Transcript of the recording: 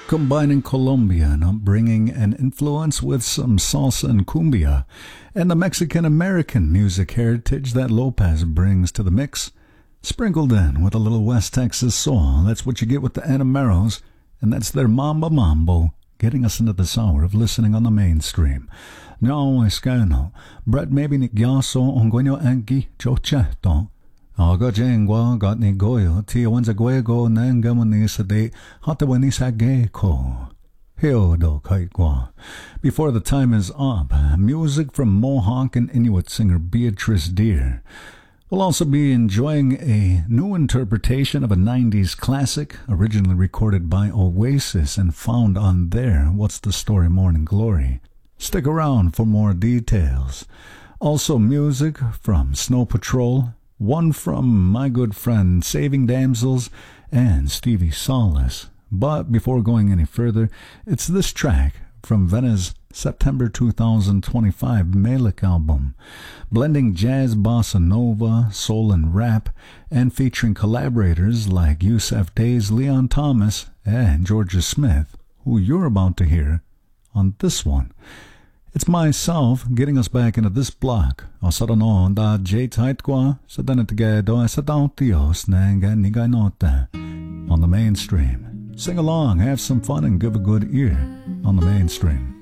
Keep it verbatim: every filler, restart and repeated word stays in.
combining Colombian upbringing and influence with some salsa and cumbia, and the Mexican-American music heritage that Lopez brings to the mix, sprinkled in with a little West Texas soul. That's what you get with the Enameros, and that's their Mamba Mambo, getting us into this hour of listening on the mainstream. No, escano, Brett maybe ni gyaso onguenyo anki chocheto. Aga jengwa got ni goyo, tia wenza guego nangamonisa de hatawanisa geko. Hyodo kaikwa. Before the time is up, music from Mohawk and Inuit singer Beatrice Deer. We'll also be enjoying a new interpretation of a nineties classic, originally recorded by Oasis and found on their What's the Story Morning Glory. Stick around for more details. Also music from Snow Patrol, one from my good friend Saving Damsels, and Stevie Solace. But before going any further, it's this track from Vena's September two thousand twenty-five Malik album, blending jazz, bossa nova, soul and rap, and featuring collaborators like Yusef Days, Leon Thomas, and Georgia Smith, who you're about to hear on this one. It's myself getting us back into this block. O sa no da J Taitqua, sa danatigedo, sa dautios, nanga nigainota, on the mainstream. Sing along, have some fun, and give a good ear on the mainstream.